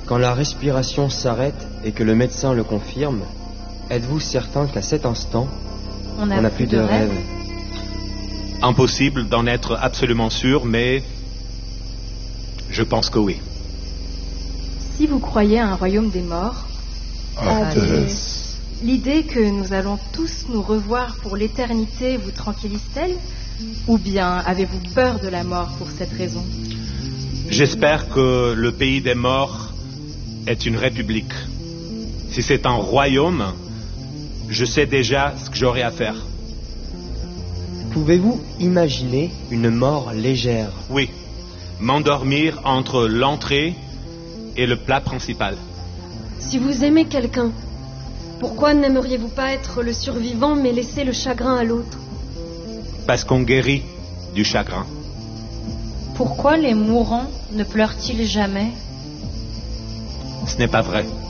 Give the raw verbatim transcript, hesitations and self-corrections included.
Quand la respiration s'arrête et que le médecin le confirme, êtes-vous certain qu'à cet instant, on n'a plus de rêve? Impossible d'en être absolument sûr, mais je pense que oui. Si vous croyez à un royaume des morts, Hades. l'idée que nous allons tous nous revoir pour l'éternité vous tranquillise-t-elle? Ou bien avez-vous peur de la mort pour cette raison? J'espère que le pays des morts est une république. Si c'est un royaume, je sais déjà ce que j'aurai à faire. Pouvez-vous imaginer une mort légère? Oui, m'endormir entre l'entrée et le plat principal. Si vous aimez quelqu'un, pourquoi n'aimeriez-vous pas être le survivant mais laisser le chagrin à l'autre? Parce qu'on guérit du chagrin. Pourquoi les mourants ne pleurent-ils jamais? Ce n'est pas vrai.